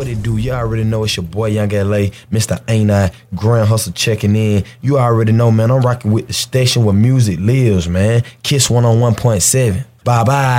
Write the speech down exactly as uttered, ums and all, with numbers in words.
What it do? You already know it's your boy Young L A, Mister Ain't I, Grand Hustle checking in. You already know, man, I'm rocking with the station where music lives, man. Kiss one oh one point seven. Bye-bye.